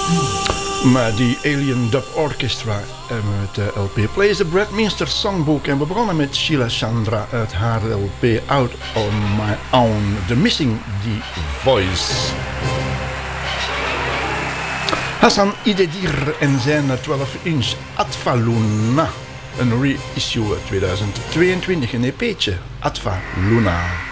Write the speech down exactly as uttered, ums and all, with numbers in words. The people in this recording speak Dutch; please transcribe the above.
Maar die Alien Dub Orchestra met de L P Plays the Bradminster Songbook. En we begonnen met Sheila Chandra uit haar L P Out on My Own, The Missing the Voice. Hassan Idedir en zijn twaalf inch Atfa Luna, een reissue tweeduizend tweeëntwintig, een E P'tje, Atfa Luna.